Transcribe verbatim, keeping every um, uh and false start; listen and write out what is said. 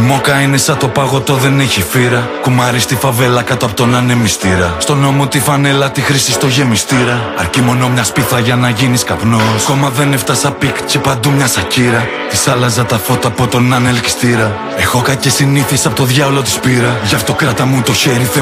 μόκα είναι σαν το παγωτό, δεν έχει φύρα. Κουμάρι στη φαβέλα κάτω από τον ανεμιστήρα. Στον νόμο τη φανέλα τη χρήση στο γεμιστήρα. Αρκεί μόνο μια σπίθα για να γίνεις καπνός. Κόμμα δεν έφτασα πικ και παντού μια σακύρα. Της άλλαζα τα φώτα από τον ανελκυστήρα. Έχω κακές συνήθειες από το διάολο της πήρα. Γι' αυτό κράτα μου το χέρι.